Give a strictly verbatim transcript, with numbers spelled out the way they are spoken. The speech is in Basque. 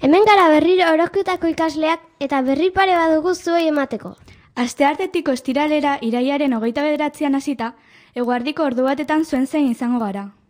Hemen gara berriro Orozkutako ikasleak eta berri pare badugu zuei emateko. Asteartetik ostiralera irailaren hogeita bederatzian hasita, eguerdiko ordu batetan zuen zein izango gara.